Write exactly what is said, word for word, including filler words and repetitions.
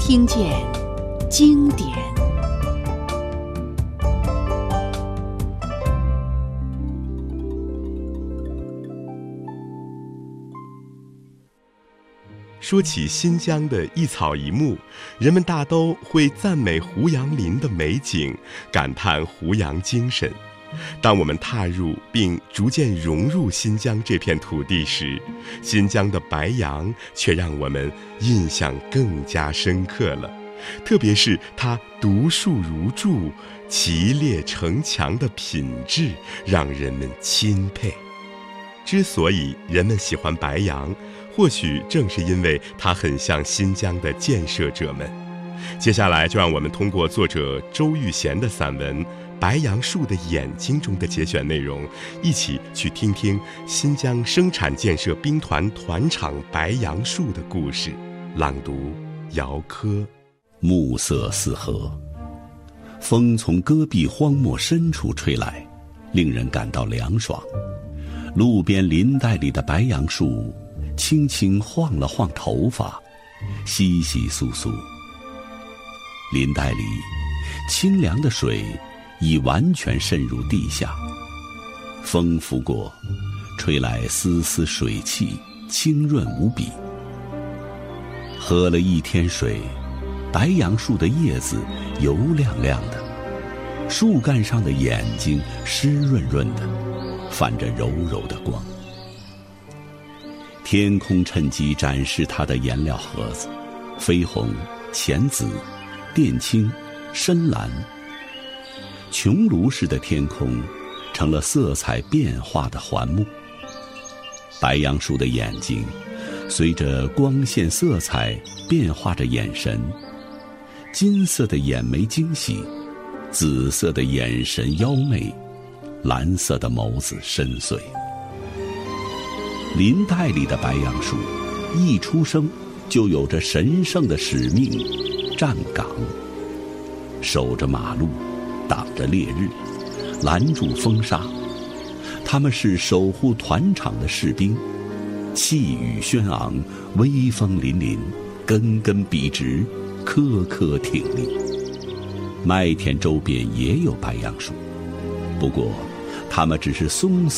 听见经典。 说起新疆的一草一木，人们大都会赞美胡杨林的美景，感叹胡杨精神。当我们踏入并逐渐融入新疆这片土地时，新疆的白杨却让我们印象更加深刻了，特别是它独树如柱、齐列成墙的品质，让人们钦佩。之所以人们喜欢白杨，或许正是因为它很像新疆的建设者们。接下来就让我们通过作者周玉贤的散文《白杨树的眼睛》中的节选内容，一起去听听新疆生产建设兵团团场白杨树的故事。朗读姚科。 暮色四合，风从戈壁荒漠深处吹来，令人感到凉爽。路边林带里的白杨树轻轻晃了晃头发，窸窸窣窣。林带里清凉的水已完全渗入地下，风拂过，吹来丝丝水汽，清润无比。喝了一天水，白杨树的叶子油亮亮的，树干上的眼睛湿润润的，泛着柔柔的光。天空趁机展示它的颜料盒子，绯红、浅紫、靛青、深蓝。穹庐式的天空成了色彩变化的环幕。白杨树的眼睛随着光线色彩变化着眼神，金色的眼眉惊喜，紫色的眼神妖媚，蓝色的眸子深邃。林带里的白杨树一出生就有着神圣的使命，站岗，守着马路，挡着烈日，拦住风沙。他们是守护团场的士兵，气宇轩昂，威风凛凛，根根笔直，颗颗挺立。麦田周边也有白杨树，不过它们只是松散